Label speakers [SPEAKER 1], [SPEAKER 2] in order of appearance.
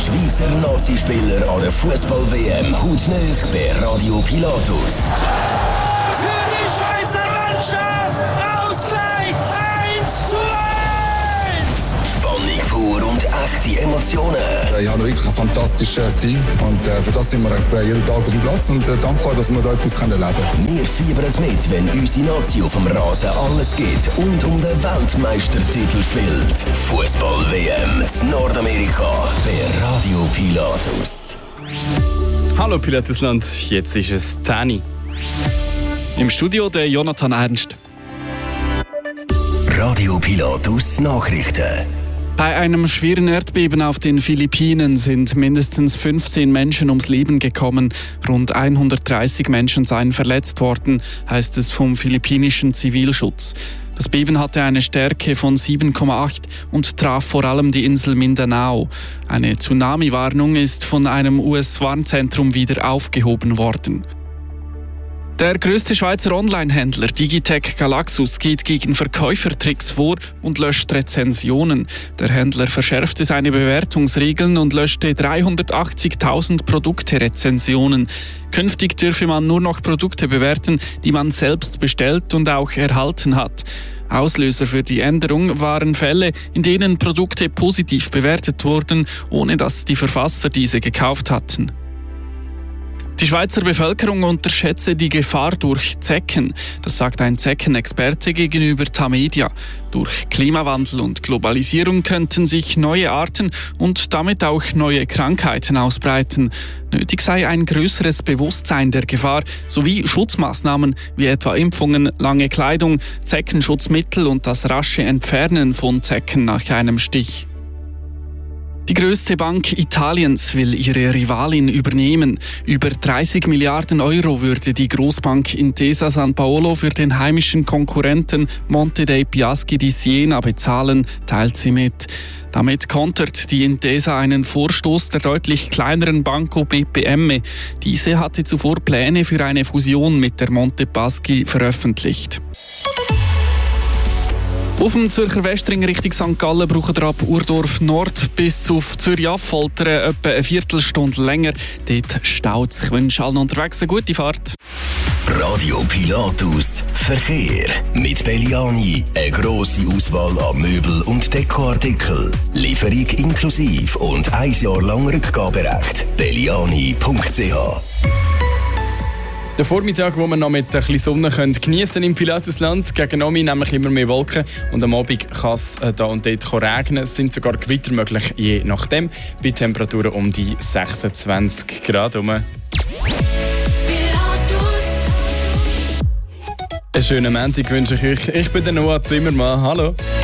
[SPEAKER 1] Schweizer Nazi-Spieler an der Fußball-WM hautnah bei Radio Pilatus.
[SPEAKER 2] Für die Schweizer Mannschaft Ausgleich 1:1.
[SPEAKER 1] Spannung pur und echte Emotionen.
[SPEAKER 3] Ich habe wirklich ein fantastisches Team und für das sind wir jeden Tag auf dem Platz und dankbar, dass wir da etwas erleben können.
[SPEAKER 1] Wir fiebern mit, wenn unsere Nazi auf dem Rasen alles gibt und um den Weltmeistertitel spielt. Fußball-WM in Nordamerika bei Radio Pilatus.
[SPEAKER 4] Hallo Pilatusland, jetzt ist es 10 Uhr. Im Studio der Jonathan Ernst.
[SPEAKER 1] Radio Pilatus Nachrichten.
[SPEAKER 4] Bei einem schweren Erdbeben auf den Philippinen sind mindestens 15 Menschen ums Leben gekommen. Rund 130 Menschen seien verletzt worden, heißt es vom philippinischen Zivilschutz. Das Beben hatte eine Stärke von 7,8 und traf vor allem die Insel Mindanao. Eine Tsunami-Warnung ist von einem US-Warnzentrum wieder aufgehoben worden. Der grösste Schweizer Online-Händler Digitec Galaxus geht gegen Verkäufertricks vor und löscht Rezensionen. Der Händler verschärfte seine Bewertungsregeln und löschte 380.000 Produkte-Rezensionen. Künftig dürfe man nur noch Produkte bewerten, die man selbst bestellt und auch erhalten hat. Auslöser für die Änderung waren Fälle, in denen Produkte positiv bewertet wurden, ohne dass die Verfasser diese gekauft hatten. Die Schweizer Bevölkerung unterschätze die Gefahr durch Zecken. Das sagt ein Zeckenexperte gegenüber Tamedia. Durch Klimawandel und Globalisierung könnten sich neue Arten und damit auch neue Krankheiten ausbreiten. Nötig sei ein größeres Bewusstsein der Gefahr sowie Schutzmaßnahmen wie etwa Impfungen, lange Kleidung, Zeckenschutzmittel und das rasche Entfernen von Zecken nach einem Stich. Die grösste Bank Italiens will ihre Rivalin übernehmen. Über 30 Milliarden Euro würde die Großbank Intesa Sanpaolo für den heimischen Konkurrenten Monte dei Paschi di Siena bezahlen, teilt sie mit. Damit kontert die Intesa einen Vorstoß der deutlich kleineren Banco BPM. Diese hatte zuvor Pläne für eine Fusion mit der Monte Paschi veröffentlicht. Auf dem Zürcher Westring Richtung St. Gallen braucht ihr ab Urdorf Nord bis auf Zürich-Affoltern etwa eine Viertelstunde länger. Dort staut es. Ich wünsche allen unterwegs eine gute Fahrt.
[SPEAKER 1] Radio Pilatus Verkehr. Mit Belliani eine grosse Auswahl an Möbel- und Dekoartikeln. Lieferung inklusive und 1 Jahr lang Rückgaberecht. Belliani.ch.
[SPEAKER 4] Der Vormittag, wo wir noch mit ein bisschen Sonne geniessen können im Pilatusland. Gegen Abend nämlich immer mehr Wolken und am Abend kann es da und dort regnen. Es sind sogar Gewitter möglich, je nachdem. Bei Temperaturen um die 26 Grad herum. Einen schönen Montag wünsche ich euch. Ich bin der Noah Zimmermann. Hallo.